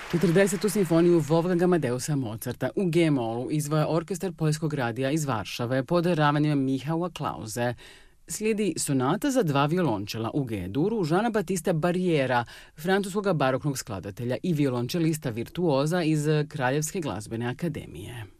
40. simfoniju Wolfganga Amadeusa Mozarta u G-molu izvaja orkestar Poljskog radija iz Varšave pod ravanjem Mihaua Klause. Slijedi sonata za 2 violončela u G-duru Žana Batista Barriera, francuskog baroknog skladatelja i violončelista virtuoza iz Kraljevske glazbene akademije.